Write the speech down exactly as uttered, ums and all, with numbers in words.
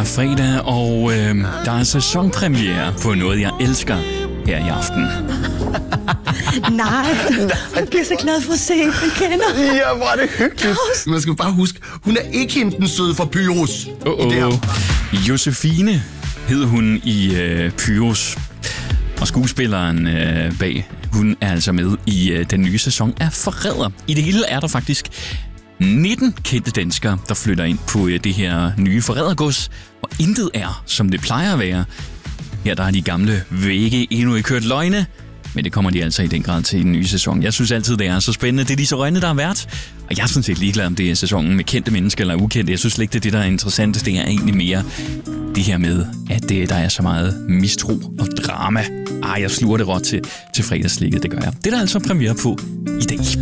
er fredag, og øh, der er sæsonpremiere på noget, jeg elsker her i aften. Nej, jeg bliver så glad for at se, den kender. Ja, hvor er det hyggeligt. Man skal bare huske, hun er ikke hende den søde fra Pyrus. Uh-oh. Josefine hed hun i øh, Pyrus, og skuespilleren øh, bag, hun er altså med i øh, den nye sæson af Forræder. I det hele er der faktisk nitten kendte danskere, der flytter ind på øh, det her nye forrædergods, og intet er, som det plejer at være. Her der har de gamle vægge endnu ikke kørt løgne, men det kommer de altså i den grad til i den nye sæson. Jeg synes altid, det er så spændende. Det er de så røgne, der er vært. Og jeg er sådan set ligeglad, om det er sæsonen med kendte mennesker eller ukendte. Jeg synes slet ikke, det er det, der er interessant. Det er egentlig mere det her med, at det, der er så meget mistro og drama. Ah, jeg sluger det råt til, til fredagslikket, det gør jeg. Det er der altså premiere på i dag.